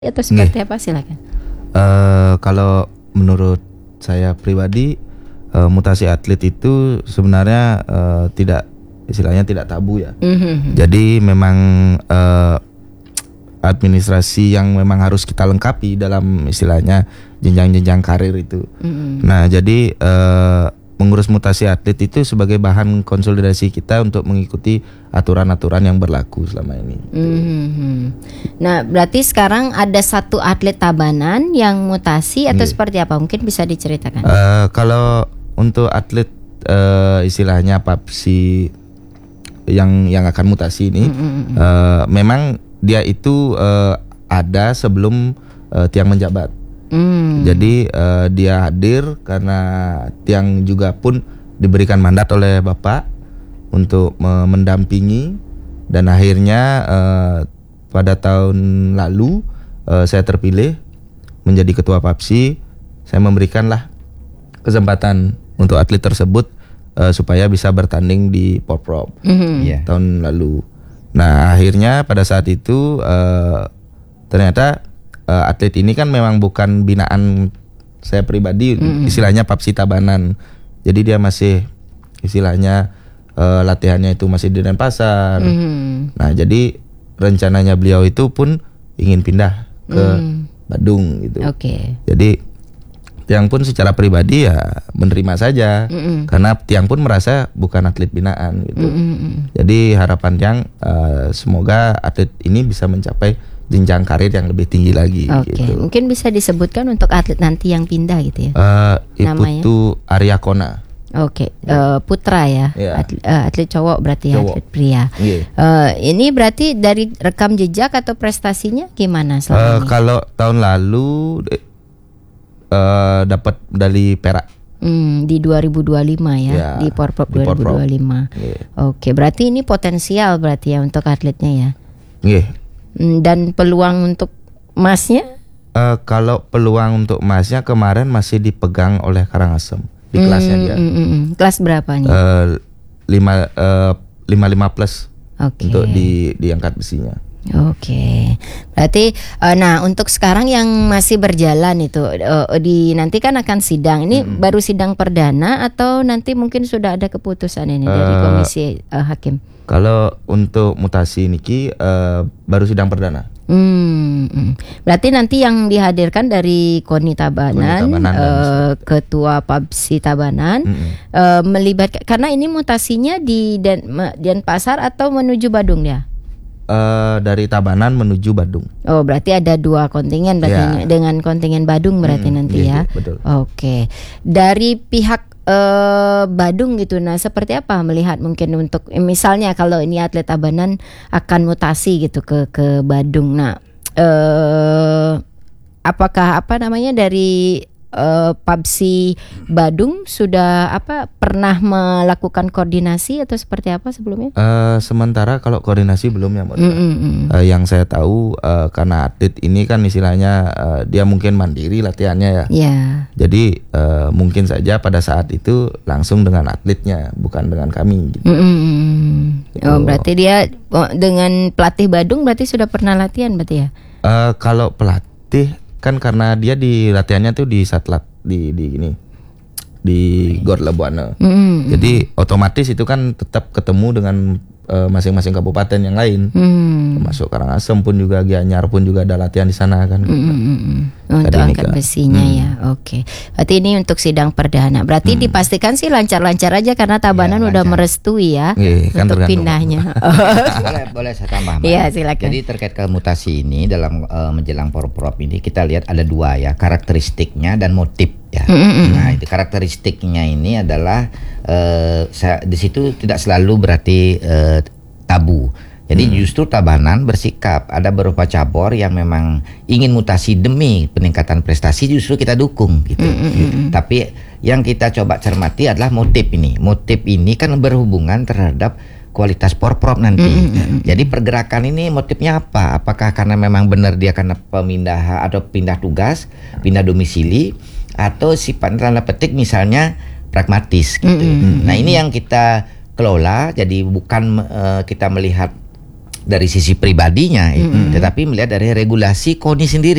atau seperti apa, silakan. Kalau menurut saya pribadi, mutasi atlet itu sebenarnya tidak, istilahnya tidak tabu ya. Jadi memang administrasi yang memang harus kita lengkapi dalam istilahnya jenjang-jenjang karir itu. Nah, jadi mengurus mutasi atlet itu sebagai bahan konsolidasi kita untuk mengikuti aturan-aturan yang berlaku selama ini. Nah, berarti sekarang ada satu atlet Tabanan yang mutasi atau seperti apa? Mungkin bisa diceritakan. Kalau untuk atlet istilahnya PAPSI yang akan mutasi ini, memang dia itu ada sebelum Tiang menjabat. Jadi dia hadir karena Tiang juga pun diberikan mandat oleh Bapak untuk mendampingi, dan akhirnya pada tahun lalu saya terpilih menjadi ketua PAPSI. Saya memberikanlah kesempatan untuk atlet tersebut supaya bisa bertanding di Porprov tahun lalu. Nah, akhirnya pada saat itu ternyata atlet ini kan memang bukan binaan saya pribadi, istilahnya PAPSI Tabanan. Jadi dia masih istilahnya latihannya itu masih di Denpasar. Nah, jadi rencananya beliau itu pun ingin pindah ke Badung gitu. Jadi Tiang pun secara pribadi ya menerima saja, karena Tiang pun merasa bukan atlet binaan gitu. Jadi harapan Tiang semoga atlet ini bisa mencapai jenjang karir yang lebih tinggi lagi. Gitu. Mungkin bisa disebutkan untuk atlet nanti yang pindah gitu ya. Itu Arya Kona. Putra ya, atlet cowok berarti ya, atlet pria. Ini berarti dari rekam jejak atau prestasinya gimana selama ini? Kalau tahun lalu dapat medali perak. Di 2025 ya, di Porprov 2025. Berarti ini potensial berarti ya untuk atletnya ya. Dan peluang untuk emasnya? Kalau peluang untuk emasnya kemarin masih dipegang oleh Karangasem di kelasnya dia. Kelas berapa nih? 55 plus untuk diangkat besinya. Berarti nah untuk sekarang yang masih berjalan itu nanti kan akan sidang. Ini baru sidang perdana atau nanti mungkin sudah ada keputusan ini dari komisi hakim? Kalau untuk mutasi niki baru sidang perdana. Berarti nanti yang dihadirkan dari KONI Tabanan, ketua PAPSI Tabanan, melibatkan, karena ini mutasinya di Denpasar atau menuju Badung ya? Dari Tabanan menuju Badung. Berarti ada dua kontingen berarti dengan kontingen Badung berarti nanti ya. Betul. Dari pihak Badung gitu, nah seperti apa melihat mungkin untuk misalnya kalau ini atlet Tabanan akan mutasi gitu ke Badung. Nah, apakah dari PAPSI Badung sudah pernah melakukan koordinasi atau seperti apa sebelumnya? Sementara kalau koordinasi belum ya, Mbak. Yang saya tahu karena atlet ini kan istilahnya dia mungkin mandiri latihannya ya. Jadi mungkin saja pada saat itu langsung dengan atletnya, bukan dengan kami gitu. Berarti dia dengan pelatih Badung berarti sudah pernah latihan berarti ya? Kalau pelatih kan karena dia di latihannya tuh di Satlat di Gor Lebuana. Jadi otomatis itu kan tetap ketemu dengan masing-masing kabupaten yang lain. Termasuk Karangasem pun juga, Gianyar pun juga ada latihan di sana kan. Untuk angkat besinya ya. Berarti ini untuk sidang perdana. Berarti dipastikan sih lancar-lancar aja karena Tabanan udah merestui ya untuk pindahnya. Boleh saya tambah, Mbak? Iya, silakan. Jadi terkait ke mutasi ini dalam menjelang Porprov ini kita lihat ada dua ya, karakteristiknya dan motif ya. Nah, itu karakteristiknya ini adalah di situ tidak selalu berarti tabu. Jadi justru Tabanan bersikap ada beberapa cabur yang memang ingin mutasi demi peningkatan prestasi, justru kita dukung gitu. Tapi yang kita coba cermati adalah motif ini. Motif ini kan berhubungan terhadap kualitas Porprov nanti. Jadi pergerakan ini motifnya apa? Apakah karena memang benar dia karena pemindahan atau pindah tugas, pindah domisili, atau sifat tanda petik misalnya pragmatis gitu. Nah, ini yang kita kelola. Jadi bukan kita melihat dari sisi pribadinya, tetapi melihat dari regulasi KONI sendiri.